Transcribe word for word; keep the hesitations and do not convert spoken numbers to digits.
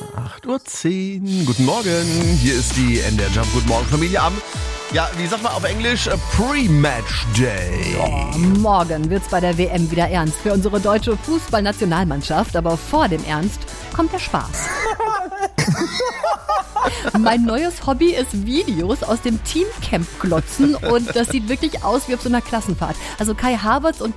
acht Uhr zehn. Guten Morgen. Hier ist die N D R Jump. Guten Morgen, Familie am, ja, wie sagt man auf Englisch? A Pre-Match Day. Oh, morgen wird's bei der W M wieder ernst für unsere deutsche Fußballnationalmannschaft. Aber vor dem Ernst kommt der Spaß. Mein neues Hobby ist Videos aus dem Teamcamp glotzen und das sieht wirklich aus wie auf so einer Klassenfahrt. Also Kai Havertz und